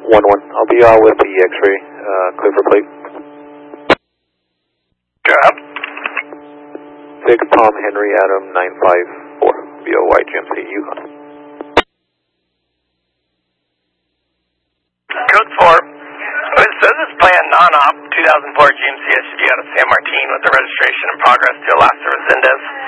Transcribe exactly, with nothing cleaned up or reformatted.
one one. I'll be out with the X-ray, uh, clear for plate. Go ahead. six Tom Henry Adam nine five four, B O Y G M C Yukon. Code four. It says it's planned non-op two thousand four G M C S U V out of San Martin with the registration in progress to Alaska Resendez.